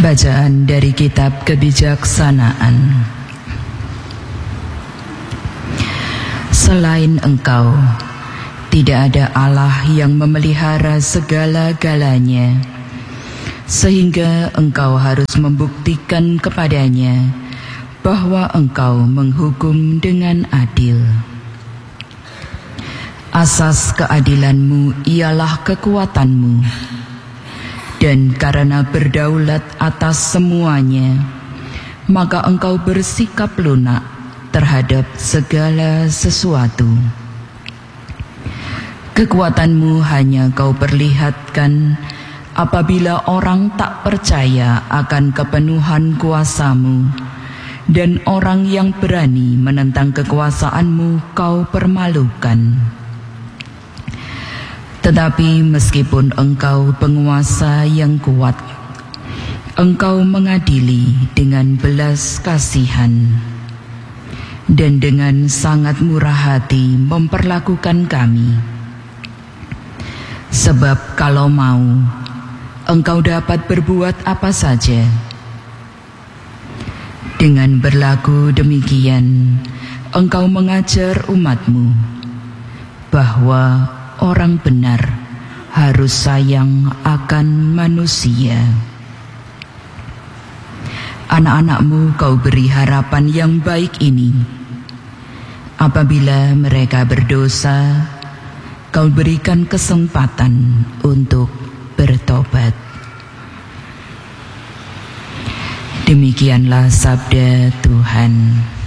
Bacaan dari Kitab Kebijaksanaan. Selain Engkau, tidak ada Allah yang memelihara segala-galanya, sehingga Engkau harus membuktikan kepadanya bahwa Engkau menghukum dengan adil. Asas keadilanmu ialah kekuatanmu, dan karena berdaulat atas semuanya, maka Engkau bersikap lunak terhadap segala sesuatu. Kekuatanmu hanya Kau perlihatkan apabila orang tak percaya akan kepenuhan kuasa-Mu, dan orang yang berani menentang kekuasaan-Mu Kau permalukan. Tetapi meskipun Engkau penguasa yang kuat, Engkau mengadili dengan belas kasihan, dan dengan sangat murah hati memperlakukan kami. Sebab kalau mau, Engkau dapat berbuat apa saja. Dengan berlaku demikian, Engkau mengajar umat-Mu bahwa orang benar harus sayang akan manusia. Anak-anak-Mu Kau beri harapan yang baik ini. Apabila mereka berdosa, Kau berikan kesempatan untuk bertobat. Demikianlah sabda Tuhan.